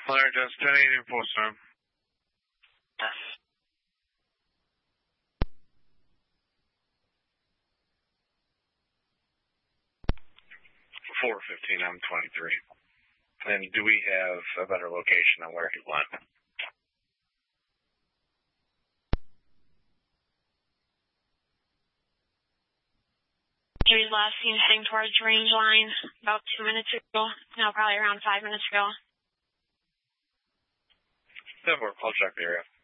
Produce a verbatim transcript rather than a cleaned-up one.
Flare just ten eighty full storm. four fifteen, I'm twenty-three. And do we have a better location on where he went? He was last seen heading towards range line about two minutes ago. No, probably around five minutes ago. Yeah, I'll check the area.